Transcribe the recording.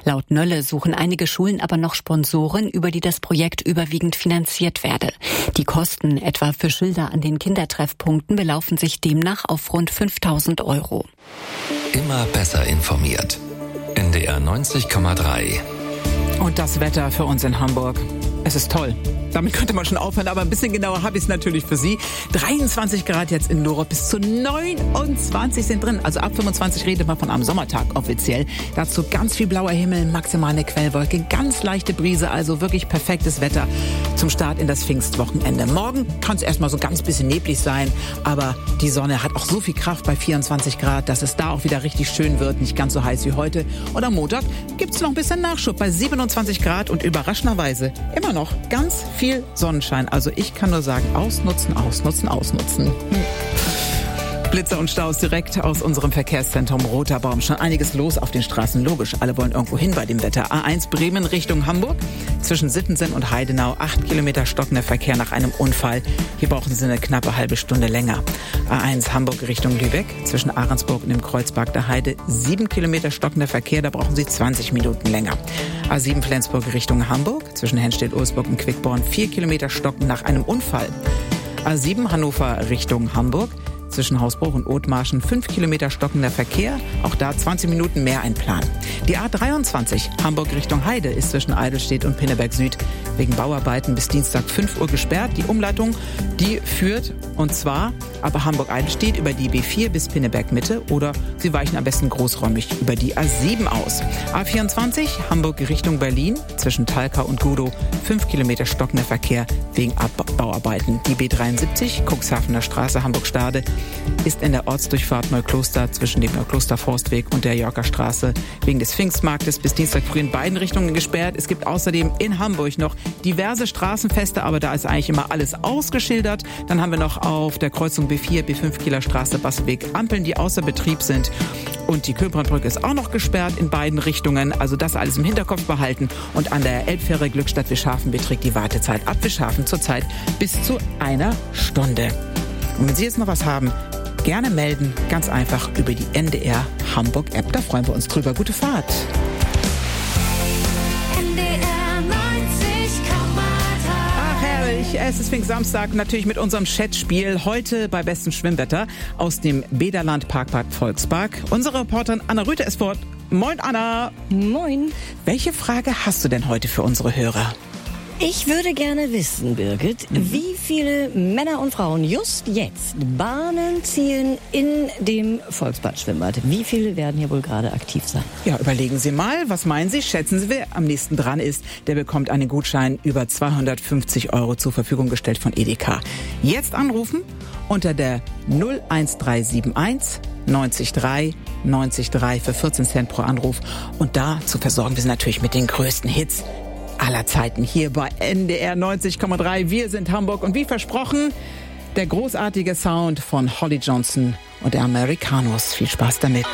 Laut Nölle suchen einige Schulen aber noch Sponsoren, über die das Projekt überwiegend finanziert werde. Die Kosten etwa für Schilder an den Kindertreffpunkten belaufen sich demnach auf rund 5.000 €. Immer besser informiert. NDR 90,3. Und das Wetter für uns in Hamburg. Es ist toll. Damit könnte man schon aufhören, aber ein bisschen genauer habe ich es natürlich für Sie. 23 Grad jetzt in Lorop, bis zu 29 sind drin. Also ab 25 redet man von einem Sommertag offiziell. Dazu ganz viel blauer Himmel, maximal eine Quellwolke, ganz leichte Brise, also wirklich perfektes Wetter zum Start in das Pfingstwochenende. Morgen kann es erstmal so ganz bisschen neblig sein, aber die Sonne hat auch so viel Kraft bei 24 Grad, dass es da auch wieder richtig schön wird, nicht ganz so heiß wie heute. Und am Montag gibt es noch ein bisschen Nachschub bei 27 Grad und überraschenderweise immer noch ganz viel Sonnenschein. Also ich kann nur sagen, ausnutzen, ausnutzen, ausnutzen. Blitzer und Staus direkt aus unserem Verkehrszentrum Roter Baum. Schon einiges los auf den Straßen, logisch. Alle wollen irgendwo hin bei dem Wetter. A1 Bremen Richtung Hamburg. Zwischen Sittensen und Heidenau 8 Kilometer stockender Verkehr nach einem Unfall. Hier brauchen Sie eine knappe halbe Stunde länger. A1 Hamburg Richtung Lübeck. Zwischen Ahrensburg und dem Kreuzberg der Heide 7 Kilometer stockender Verkehr. Da brauchen Sie 20 Minuten länger. A7 Flensburg Richtung Hamburg. Zwischen Henstedt-Ulzburg und Quickborn 4 Kilometer stocken nach einem Unfall. A7 Hannover Richtung Hamburg. Zwischen Hausbruch und Othmarschen 5 Kilometer stockender Verkehr. Auch da 20 Minuten mehr einplanen. Die A23 Hamburg Richtung Heide ist zwischen Eidelstedt und Pinneberg Süd wegen Bauarbeiten bis Dienstag 5 Uhr gesperrt. Die Umleitung, die führt und zwar aber Hamburg-Eidelstedt über die B4 bis Pinneberg Mitte oder Sie weichen am besten großräumig über die A7 aus. A24 Hamburg Richtung Berlin zwischen Talca und Gudow 5 Kilometer stockender Verkehr wegen Bauarbeiten. Die B73 Cuxhavener Straße Hamburg-Stade ist in der Ortsdurchfahrt Neukloster zwischen dem Neukloster-Forstweg und der Yorker Straße wegen des Pfingstmarktes bis Dienstag früh in beiden Richtungen gesperrt. Es gibt außerdem in Hamburg noch diverse Straßenfeste, aber da ist eigentlich immer alles ausgeschildert. Dann haben wir noch auf der Kreuzung B4, B5 Kieler Straße, Bastelweg Ampeln, die außer Betrieb sind. Und die Köbrandbrücke ist auch noch gesperrt in beiden Richtungen. Also das alles im Hinterkopf behalten. Und an der Elbfähre Glückstadt-Wischhafen beträgt die Wartezeit ab Wischhafen zurzeit bis zu 1 Stunde. Und wenn Sie jetzt noch was haben, gerne melden. Ganz einfach über die NDR Hamburg App. Da freuen wir uns drüber. Gute Fahrt. NDR 90,3. Ach herrlich, es ist Pfingstsamstag. Natürlich mit unserem Chatspiel. Heute bei bestem Schwimmwetter aus dem Bederland Parkpark Volkspark. Unsere Reporterin Anna Rüther ist vor Ort. Moin Anna. Moin. Welche Frage hast du denn heute für unsere Hörer? Ich würde gerne wissen, Birgit, wie viele Männer und Frauen just jetzt Bahnen ziehen in dem Volksbad-Schwimmbad. Wie viele werden hier wohl gerade aktiv sein? Ja, überlegen Sie mal, was meinen Sie? Schätzen Sie, wer am nächsten dran ist. Der bekommt einen Gutschein über 250 € zur Verfügung gestellt von Edeka. Jetzt anrufen unter der 01371 93 für 14 Cent pro Anruf. Und dazu versorgen wir Sie natürlich mit den größten Hits aller Zeiten hier bei NDR 90,3. Wir sind Hamburg und wie versprochen, der großartige Sound von Holly Johnson und der Americanos. Viel Spaß damit.